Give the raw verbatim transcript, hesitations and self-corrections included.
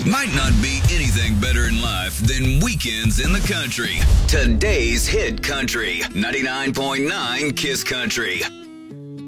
Might not be anything better in life than weekends in the country. Today's Hit Country, ninety-nine point nine Kiss Country.